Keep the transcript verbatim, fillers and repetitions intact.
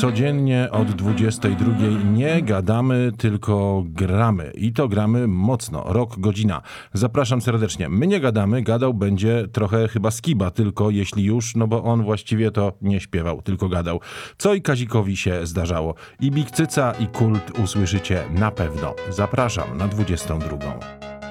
Codziennie od dwudziestej drugiej nie gadamy, tylko gramy. I to gramy mocno. Rok, godzina. Zapraszam serdecznie. My nie gadamy, gadał będzie trochę chyba Skiba, tylko jeśli już, no bo on właściwie to nie śpiewał, tylko gadał. Co i Kazikowi się zdarzało. I Big Cyca, i Kult usłyszycie na pewno. Zapraszam na dwudziestą drugą.